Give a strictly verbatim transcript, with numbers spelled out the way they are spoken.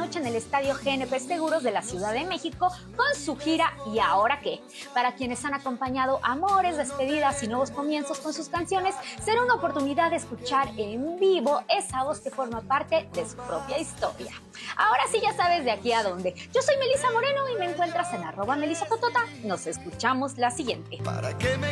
noche en el Estadio G N P Seguros de la Ciudad de México con su gira ¿Y ahora qué? Para quienes han acompañado amores, despedidas y nuevos comienzos con sus canciones, será una oportunidad de escuchar en vivo esa voz que forma parte de su propia historia. Ahora sí ya sabes de aquí a dónde. Yo soy Melissa Moreno y me encuentras en arroba melisacotota. Nos escuchamos la siguiente.